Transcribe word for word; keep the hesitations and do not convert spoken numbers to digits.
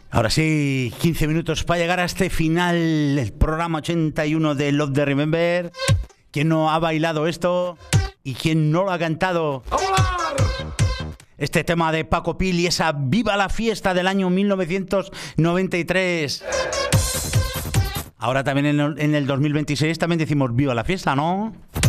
Ahora sí, quince minutos para llegar a este final, el programa ochenta y uno de Love the Remember. ¿Quién no ha bailado esto? ¿Y quién no lo ha cantado? ¡A volar! Este tema de Paco Pil y esa Viva la Fiesta del año mil novecientos noventa y tres. Ahora también en el dos mil veintiséis también decimos Viva la Fiesta, ¿no?